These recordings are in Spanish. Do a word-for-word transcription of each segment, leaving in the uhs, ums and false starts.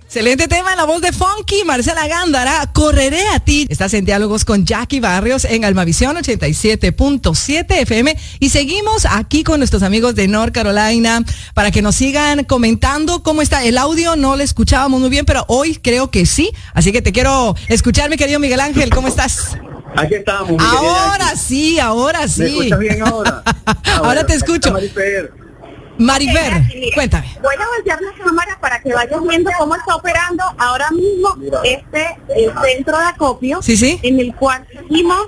Excelente tema en la voz de Funky, Marcela Gándara, Correré a ti. Estás en diálogos con Jackie Barrios en Almavisión ochenta y siete punto siete F M y seguimos aquí con nuestros amigos de North Carolina para que nos sigan comentando cómo está el audio. No lo escuchábamos muy bien, pero hoy creo que sí, así que te quiero escuchar, mi querido Miguel Ángel, ¿cómo estás? Aquí estamos. Ahora sí, ahora sí. ¿Me escuchas bien ahora? Ah, ahora bueno, te escucho. Marifer. Marifer, cuéntame. Voy a voltear la cámara para que vayas viendo cómo está operando ahora mismo Mira. este el centro de acopio, Sí, sí. en el cual seguimos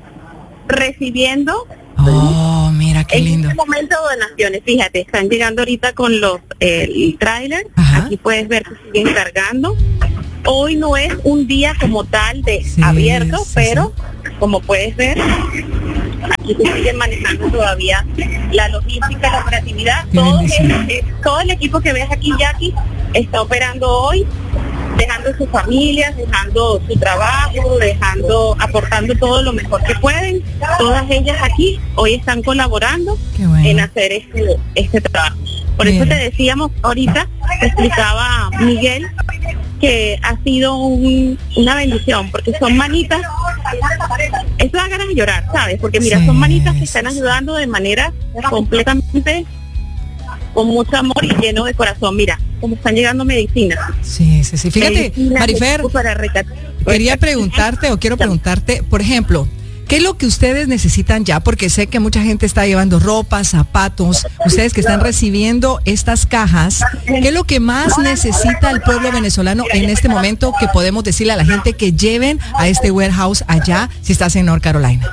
recibiendo Oh, mira qué en lindo. este momento donaciones. Fíjate, están llegando ahorita con los eh, el tráiler. Ajá. Aquí puedes ver que siguen cargando. Hoy no es un día como tal de Sí, abierto, sí, pero como puedes ver, aquí se siguen manejando todavía la logística, la operatividad. Qué Todo bendición. el, eh, todo el equipo que ves aquí, Jackie, está operando hoy, dejando sus familias, dejando su trabajo, dejando, aportando todo lo mejor que pueden. Todas ellas aquí hoy están colaborando Qué bueno. en hacer este, este trabajo. Por Bien. eso te decíamos ahorita, te explicaba Miguel, que ha sido un, una bendición, porque son manitas, eso da ganas de llorar, ¿sabes? Porque mira, Sí, son manitas que sí, están sí. ayudando de manera completamente con mucho amor y lleno de corazón. Mira, como están llegando medicinas. Sí, sí, sí. Fíjate, Medicinas, Marifer, equipos para recat- quería recat- preguntarte o quiero preguntarte, por ejemplo, ¿qué es lo que ustedes necesitan ya? Porque sé que mucha gente está llevando ropa, zapatos. Ustedes que están recibiendo estas cajas, ¿qué es lo que más necesita el pueblo venezolano en este momento que podemos decirle a la gente que lleven a este warehouse allá si estás en North Carolina?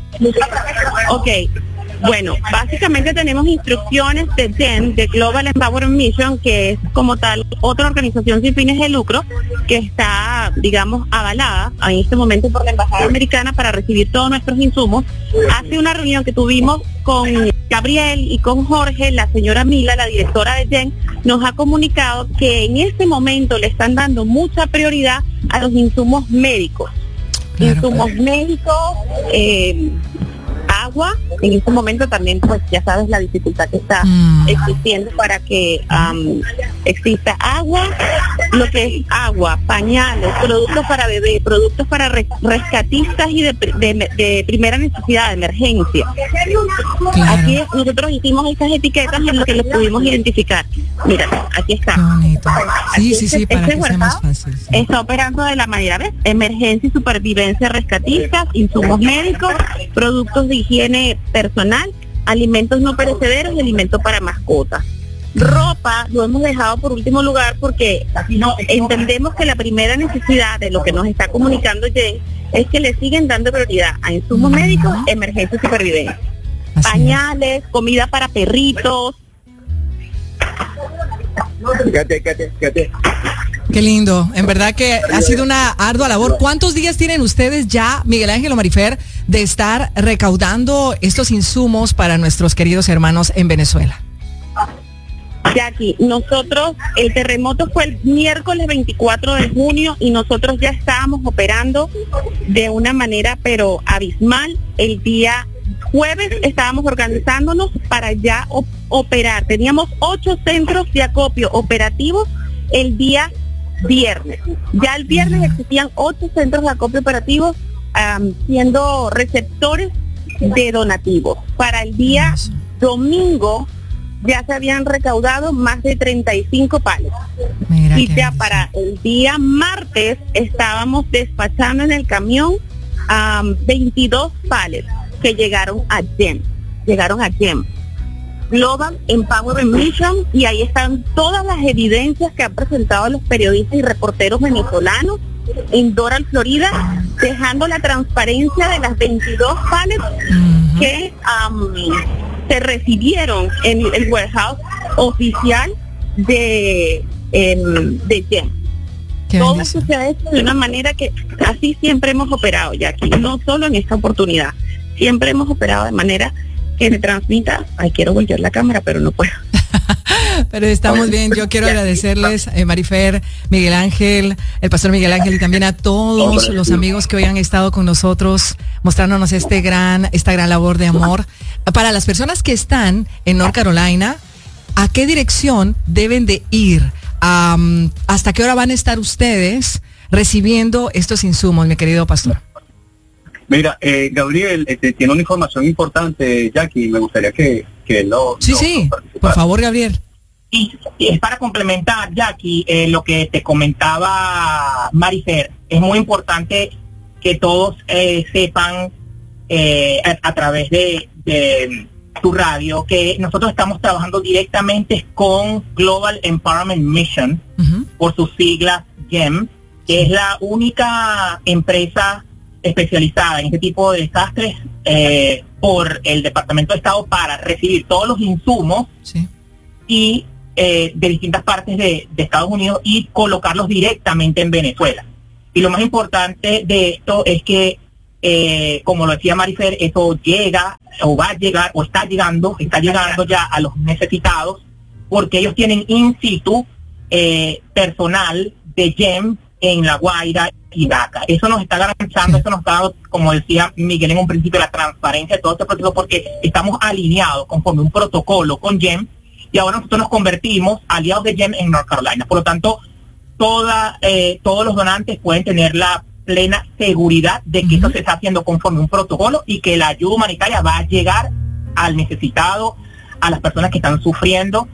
Ok, bueno, básicamente tenemos instrucciones de D E M, de Global Empowerment Mission, que es como tal otra organización sin fines de lucro que está, digamos, avalada en este momento por la Embajada Americana para recibir todos nuestros insumos. Hace una reunión que tuvimos con Gabriel y con Jorge, la señora Mila, la directora de D E M, nos ha comunicado que en este momento le están dando mucha prioridad a los insumos médicos. Claro, insumos claro. médicos, eh, agua. En este momento también, pues ya sabes la dificultad que está Mm. existiendo para que um, exista agua, lo que es agua, pañales, productos para bebé, productos para res- rescatistas y de, de, de primera necesidad, de emergencia. Claro. Aquí nosotros hicimos estas etiquetas en lo que los pudimos identificar. Mira, aquí está. Qué bonito. Sí, Aquí sí, este- sí, para este que sea más warehouse fácil. sí. Está operando de la manera, ¿ves? Emergencia y supervivencia rescatistas, insumos médicos, productos de higiene personal, alimentos no perecederos y alimentos para mascotas. Ropa lo hemos dejado por último lugar porque entendemos que la primera necesidad de lo que nos está comunicando Jen es que le siguen dando prioridad a insumos Ujú. médicos, emergencia y supervivencia. Así es. Pañales, comida para perritos. Quédate, quédate, quédate. Qué lindo, en verdad que ha sido una ardua labor. ¿Cuántos días tienen ustedes ya, Miguel Ángel o Marifer, de estar recaudando estos insumos para nuestros queridos hermanos en Venezuela? Jackie, nosotros, el terremoto fue el miércoles veinticuatro de junio y nosotros ya estábamos operando de una manera pero abismal. El día jueves estábamos organizándonos para ya op- operar. Teníamos ocho centros de acopio operativos el día viernes. Ya el viernes existían ocho centros de acopio operativos am, siendo receptores de donativos. Para el día domingo ya se habían recaudado más de treinta y cinco palos. Mira Y qué ya bendición. para el día martes estábamos despachando en el camión um, veintidós palets que llegaron a G E M. Llegaron a G E M. Global Empowerment Mission, y ahí están todas las evidencias que han presentado los periodistas y reporteros venezolanos en Doral, Florida, dejando la transparencia de las veintidós palets Ujú. que um, se recibieron en el warehouse oficial de, em, de G E M. Qué Todo bendición. esto se ha hecho de una manera que así siempre hemos operado, ya aquí, no solo en esta oportunidad, siempre hemos operado de manera que se transmita. Ay, quiero voltear la cámara, pero no puedo. Pero estamos bien. Yo quiero agradecerles, eh, Marifer, Miguel Ángel, el pastor Miguel Ángel, y también a todos los amigos que hoy han estado con nosotros mostrándonos este gran, esta gran labor de amor. Para las personas que están en North Carolina, ¿a qué dirección deben de ir um, ¿hasta qué hora van a estar ustedes recibiendo estos insumos, mi querido pastor? Mira, eh, Gabriel este, tiene una información importante, Jackie, me gustaría que, que lo... Sí, lo, sí, lo por favor, Gabriel. Y, y es para complementar, Jackie, eh, lo que te comentaba Marifer. Es muy importante que todos eh, sepan eh, a, a través de, de tu radio que nosotros estamos trabajando directamente con Global Empowerment Mission, uh-huh. por sus siglas G E M, que es la única empresa especializada en este tipo de desastres eh, por el Departamento de Estado para recibir todos los insumos sí. y eh, de distintas partes de, de Estados Unidos y colocarlos directamente en Venezuela. Y lo más importante de esto es que, eh, como lo decía Marifer, eso llega o va a llegar o está llegando, está llegando ya a los necesitados, porque ellos tienen in situ eh, personal de G E M en La Guaira y Daca. Eso nos está garantizando, eso nos está dando, como decía Miguel en un principio, la transparencia de todo este proceso, porque estamos alineados conforme un protocolo con G E M, y ahora nosotros nos convertimos aliados de G E M en North Carolina. Por lo tanto, toda, eh, todos los donantes pueden tener la plena seguridad de que uh-huh. esto se está haciendo conforme un protocolo y que la ayuda humanitaria va a llegar al necesitado, a las personas que están sufriendo,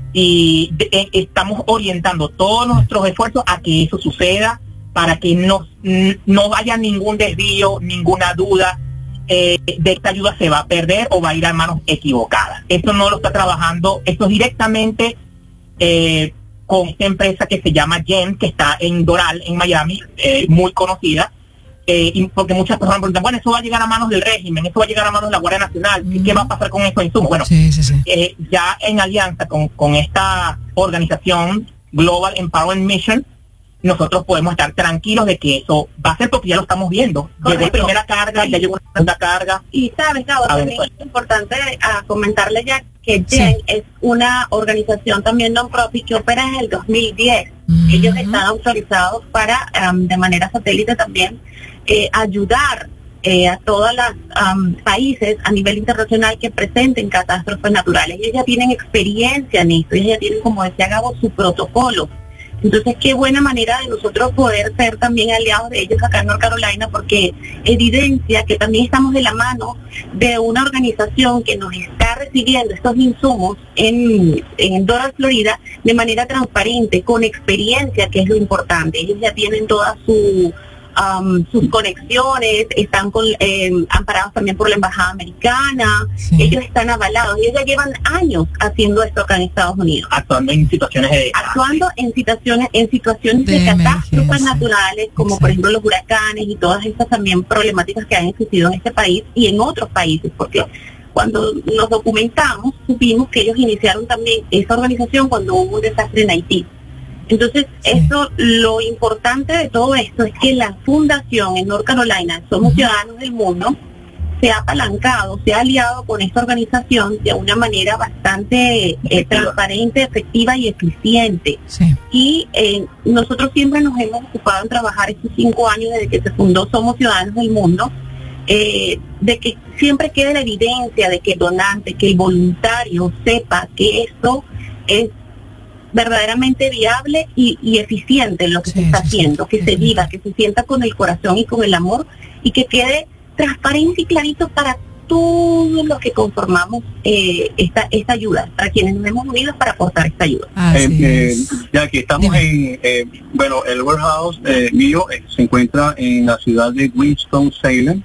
y de, eh, estamos orientando todos nuestros esfuerzos a que eso suceda, para que no, no haya ningún desvío, ninguna duda eh, de esta ayuda se va a perder o va a ir a manos equivocadas. Esto no lo está trabajando, esto es directamente eh, con esta empresa que se llama G E M, que está en Doral, en Miami, eh, muy conocida, eh, y porque muchas personas preguntan, bueno, eso va a llegar a manos del régimen, eso va a llegar a manos de la Guardia Nacional, ¿qué, mm. ¿qué va a pasar con esos insumos? Bueno, sí, sí, sí. Eh, ya en alianza con, con esta organización Global Empowerment Mission, nosotros podemos estar tranquilos de que eso va a ser, porque ya lo estamos viendo. Correcto. Llegó la primera carga, ya llegó una segunda carga. Y sabes, Gabo, también es importante a comentarle ya que G E M sí. es una organización también non-profit que opera desde el dos mil diez. Uh-huh. Ellos están autorizados para, um, de manera satélite también, eh, ayudar eh, a todos los um, países a nivel internacional que presenten catástrofes naturales. Ellos ya tienen experiencia en esto, ellos ya tienen, como decía Gabo, su protocolo. Entonces, qué buena manera de nosotros poder ser también aliados de ellos acá en North Carolina, porque evidencia que también estamos de la mano de una organización que nos está recibiendo estos insumos en, en Doral, Florida, de manera transparente, con experiencia, que es lo importante. Ellos ya tienen toda su... Um, sus conexiones, están con, eh, amparados también por la embajada americana, sí. ellos están avalados, ellos ya llevan años haciendo esto acá en Estados Unidos. Actuando en situaciones de actuando en situaciones, en situaciones de, de catástrofes naturales, como Exacto. por ejemplo los huracanes y todas estas también problemáticas que han existido en este país y en otros países, porque cuando nos documentamos supimos que ellos iniciaron también esa organización cuando hubo un desastre en Haití. Entonces, sí. esto, lo importante de todo esto es que la fundación en North Carolina, Somos uh-huh. Ciudadanos del Mundo, se ha apalancado, se ha aliado con esta organización de una manera bastante eh, transparente, efectiva y eficiente. Sí. Y eh, nosotros siempre nos hemos ocupado en trabajar estos cinco años desde que se fundó Somos Ciudadanos del Mundo, eh, de que siempre quede la evidencia de que el donante, que el voluntario sepa que esto es verdaderamente viable y, y eficiente en lo que sí, se está sí, haciendo, sí, que sí, se sí. viva, que se sienta con el corazón y con el amor, y que quede transparente y clarito para todos los que conformamos eh, esta esta ayuda, para quienes nos hemos unido para aportar esta ayuda. Eh, eh, ya que estamos Dime. en, eh, bueno, el warehouse eh, mío eh, se encuentra en la ciudad de Winston-Salem,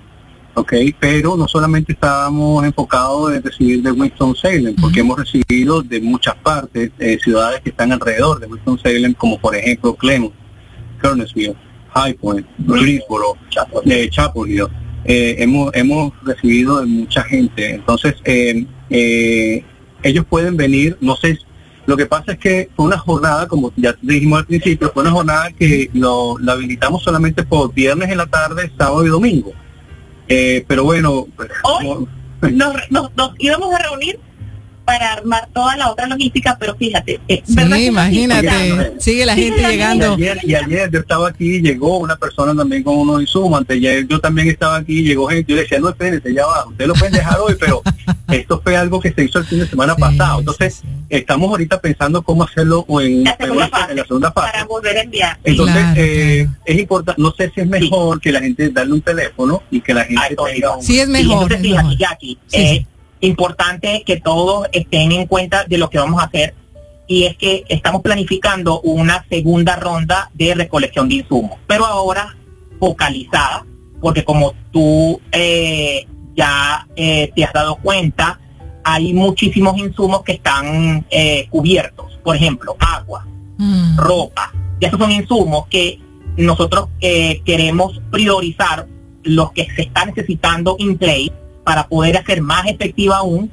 ok, pero no solamente estábamos enfocados en recibir de Winston-Salem, porque uh-huh. hemos recibido de muchas partes, eh, ciudades que están alrededor de Winston-Salem, como por ejemplo Clemson, Kernersville, High Point, Greensboro, eh, Chapel Hill. Eh, hemos hemos recibido de mucha gente, entonces eh, eh, ellos pueden venir, no sé, lo que pasa es que fue una jornada, como ya dijimos al principio, fue una jornada que lo, la habilitamos solamente por viernes en la tarde, sábado y domingo. Eh, pero bueno, hoy nos, nos, nos íbamos a reunir para armar toda la otra logística, pero fíjate, eh, sí, ¿verdad que imagínate, no? sigue la Sigue gente la llegando. Y ayer, y ayer yo estaba aquí, llegó una persona también con unos insumos, antes ayer yo también estaba aquí, llegó gente, yo le decía, no, espérense, ya va, ustedes lo pueden dejar hoy, pero esto fue algo que se hizo el fin de semana sí, pasado, entonces sí, sí. estamos ahorita pensando cómo hacerlo en la segunda fase, en la segunda fase. Para volver a enviar. Entonces, claro, eh, claro. es importante, no sé si es mejor sí. que la gente darle un teléfono y que la gente Ay, tenga un... Sí, es mejor. Sí, entonces, es fíjate, mejor. Jackie, Sí, eh, sí. importante que todos estén en cuenta de lo que vamos a hacer, y es que estamos planificando una segunda ronda de recolección de insumos, pero ahora focalizada, porque como tú eh, ya eh, te has dado cuenta, hay muchísimos insumos que están eh, cubiertos, por ejemplo, agua, mm. ropa, y esos son insumos que nosotros eh, queremos priorizar los que se están necesitando in place para poder hacer más efectiva aún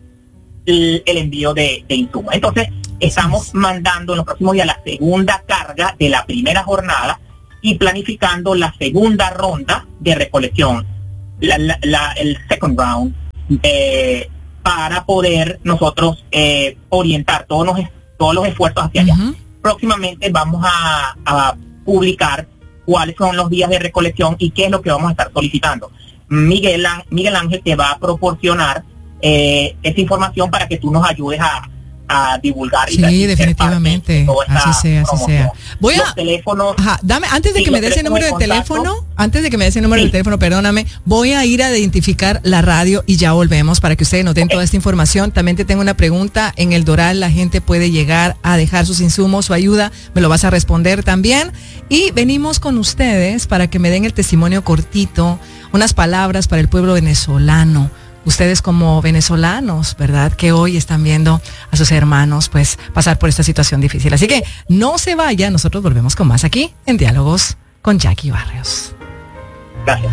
el, el envío de, de insumos. Entonces, estamos mandando en los próximos días la segunda carga de la primera jornada y planificando la segunda ronda de recolección, la, la, la, el second round, eh, para poder nosotros eh, orientar todos los, todos los esfuerzos hacia uh-huh. allá. Próximamente vamos a, a publicar cuáles son los días de recolección y qué es lo que vamos a estar solicitando. Miguel, Miguel Ángel te va a proporcionar eh, esa información para que tú nos ayudes a, a divulgar. Sí, y definitivamente, así sea, así sea. Voy los a, teléfonos, ajá, dame, antes de sí, que me des el número de, de teléfono, antes de que me des el número sí. de teléfono, perdóname, voy a ir a identificar la radio y ya volvemos para que ustedes nos den okay. toda esta información. También te tengo una pregunta, en el Doral la gente puede llegar a dejar sus insumos, su ayuda, me lo vas a responder también. Y venimos con ustedes para que me den el testimonio cortito, unas palabras para el pueblo venezolano. Ustedes como venezolanos, ¿verdad? Que hoy están viendo a sus hermanos pues pasar por esta situación difícil. Así que no se vayan, nosotros volvemos con más aquí en Diálogos con Jackie Barrios. Gracias.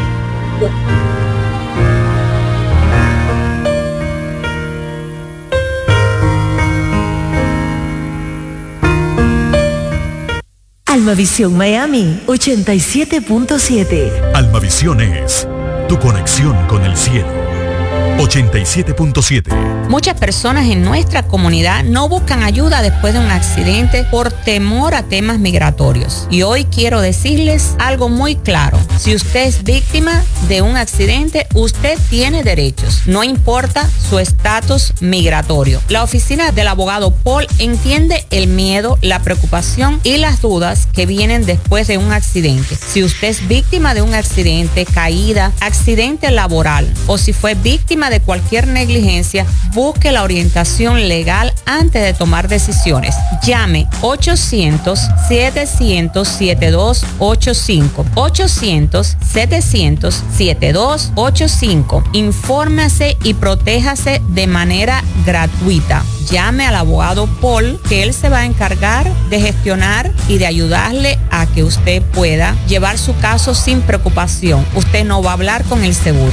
Almavisión Miami ochenta y siete punto siete. Almavisión es tu conexión con el cielo. ochenta y siete punto siete. Muchas personas en nuestra comunidad no buscan ayuda después de un accidente por temor a temas migratorios. Y hoy quiero decirles algo muy claro. Si usted es víctima de un accidente, usted tiene derechos. No importa su estatus migratorio. La oficina del abogado Paul entiende el miedo, la preocupación y las dudas que vienen después de un accidente. Si usted es víctima de un accidente, caída, accidente laboral o si fue víctima de cualquier negligencia, busque la orientación legal antes de tomar decisiones. Llame ochocientos, setecientos, setenta y dos ochenta y cinco. ochocientos, setecientos, setenta y dos ochenta y cinco. Infórmese y protéjase de manera gratuita. Llame al abogado Paul, que él se va a encargar de gestionar y de ayudarle a que usted pueda llevar su caso sin preocupación. Usted no va a hablar con el seguro.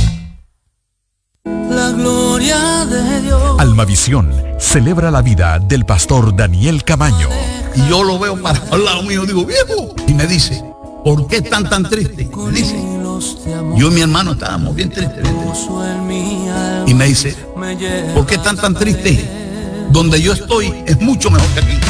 La gloria de Dios. Almavisión celebra la vida del pastor Daniel Camaño. Y yo lo veo para al lado mío, digo, viejo. Y me dice, ¿por qué están tan tristes? Me dice, yo y mi hermano estábamos bien tristes. ¿Viste? Y me dice, ¿por qué están tan tristes? Donde yo estoy es mucho mejor que aquí.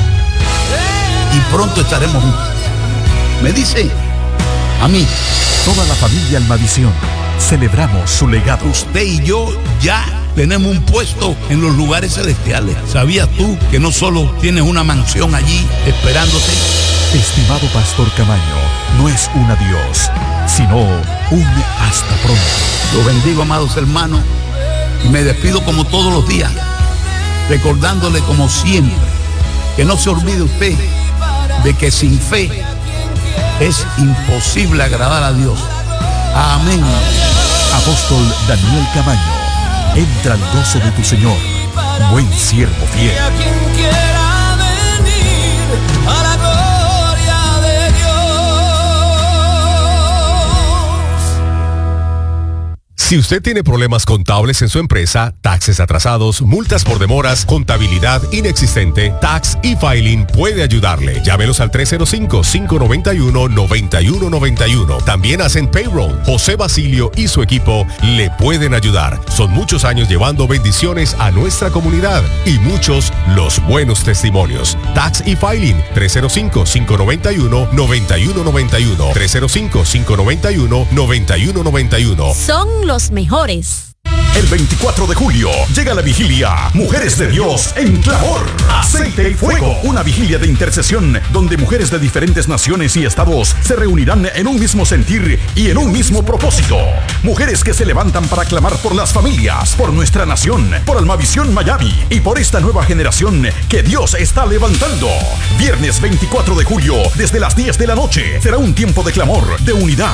Y pronto estaremos juntos. Me dice, a mí. Toda la familia Almavisión celebramos su legado. Usted y yo ya tenemos un puesto en los lugares celestiales. ¿Sabías tú que no solo tienes una mansión allí esperándote? Estimado pastor Camaño, no es un adiós, sino un hasta pronto. Lo bendigo, amados hermanos, y me despido como todos los días, recordándole como siempre que no se olvide usted de que sin fe es imposible agradar a Dios. Amén. Apóstol Daniel Camaño, entra al gozo de tu Señor, buen siervo fiel. A quien quiera venir a la gloria de Dios. Si usted tiene problemas contables en su empresa, taxes atrasados, multas por demoras, contabilidad inexistente, Tax e-Filing puede ayudarle. Llámelos al tres cero cinco, cinco nueve uno, nueve uno nueve uno. También hacen payroll. José Basilio y su equipo le pueden ayudar. Son muchos años llevando bendiciones a nuestra comunidad y muchos los buenos testimonios. Tax e-Filing, tres cero cinco, cinco nueve uno, nueve uno nueve uno. tres cero cinco, cinco nueve uno, nueve uno nueve uno. Son los mejores. El veinticuatro de julio llega la vigilia Mujeres de Dios en clamor, aceite y fuego. Una vigilia de intercesión donde mujeres de diferentes naciones y estados se reunirán en un mismo sentir y en un mismo propósito. Mujeres que se levantan para clamar por las familias, por nuestra nación, por Almavisión Miami y por esta nueva generación que Dios está levantando. Viernes veinticuatro de julio, desde las diez de la noche, será un tiempo de clamor, de unidad,